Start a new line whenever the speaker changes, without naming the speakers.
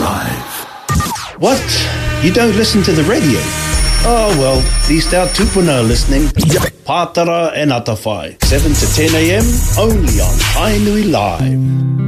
Live.
What? You don't listen to the radio? Oh, well, at least our tupuna listening. Pātara and Atawhai, 7 to 10 a.m. only on Tainui Live.